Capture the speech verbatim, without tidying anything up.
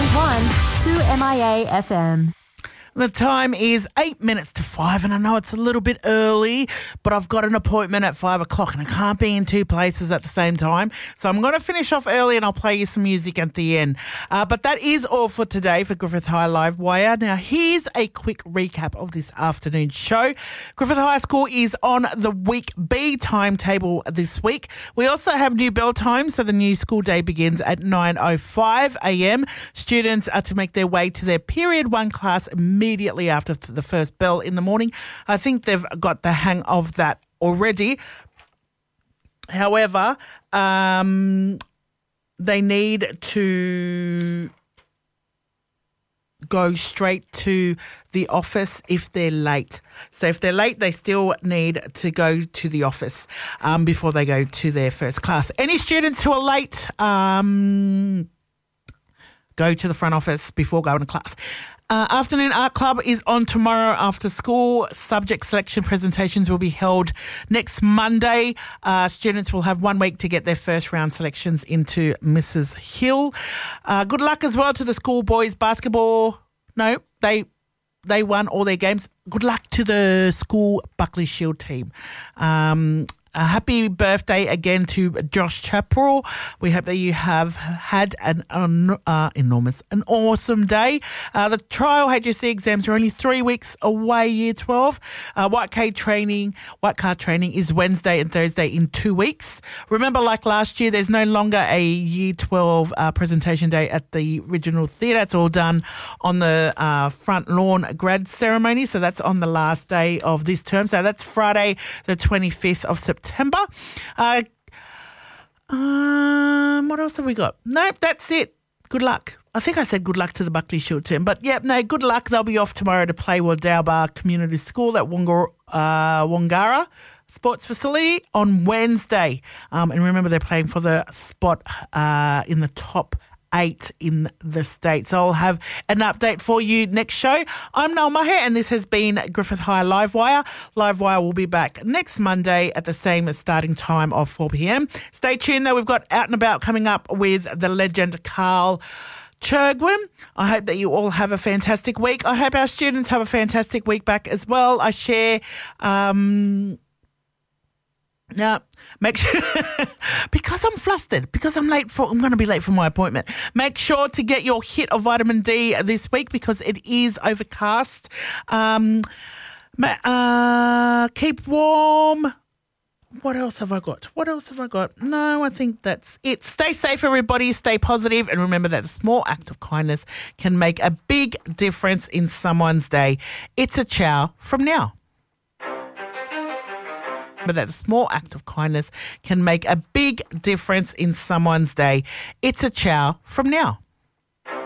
point one to M I A F M. The time is eight minutes to five, and I know it's a little bit early, but I've got an appointment at five o'clock, and I can't be in two places at the same time. So I'm going to finish off early, and I'll play you some music at the end. Uh, but that is all for today for Griffith High Live Wire. Now, here's a quick recap of this afternoon's show. Griffith High School is on the Week B timetable this week. We also have new bell times, so the new school day begins at nine oh five a.m. Students are to make their way to their Period one class immediately after the first bell in the morning. I think they've got the hang of that already. However, um, they need to go straight to the office if they're late. So if they're late, they still need to go to the office um, before they go to their first class. Any students who are late, um, go to the front office before going to class. Uh, Afternoon Art Club is on tomorrow after school. Subject selection presentations will be held next Monday. Uh, students will have one week to get their first round selections into Missus Hill. Uh, good luck as well to the schoolboys basketball. No, they they won all their games. Good luck to the school Buckley Shield team. Um, A happy birthday again to Josh Chaparral. We hope that you have had an un, uh, enormous, an awesome day. Uh, the trial H S C exams are only three weeks away, Year twelve. Uh, White Card training, White Card training is Wednesday and Thursday in two weeks. Remember, like last year, there's no longer a Year twelve uh, presentation day at the Regional Theatre. It's all done on the uh, front lawn grad ceremony. So that's on the last day of this term. So that's Friday, the twenty-fifth of September. September. Uh, um, what else have we got? Nope, that's it. Good luck. I think I said good luck to the Buckley Shield team. But, yeah, no, good luck. They'll be off tomorrow to play Wadowba Community School at Wonga, uh, Wangara Sports Facility on Wednesday. Um, and remember, they're playing for the spot uh, in the top eight in the state. So I'll have an update for you next show. I'm Noel Maher, and this has been Griffith High Live Wire. Live Wire will be back next Monday at the same starting time of four p.m. Stay tuned, though. We've got Out and About coming up with the legend Carl Chergwin. I hope that you all have a fantastic week. I hope our students have a fantastic week back as well. I share... Um, Now, make sure, because I'm flustered, because I'm late for, I'm going to be late for my appointment. Make sure to get your hit of vitamin D this week because it is overcast. Um, uh, keep warm. What else have I got? What else have I got? No, I think that's it. Stay safe, everybody. Stay positive, and remember that a small act of kindness can make a big difference in someone's day. It's a ciao from now. But that a small act of kindness can make a big difference in someone's day. It's a ciao from now.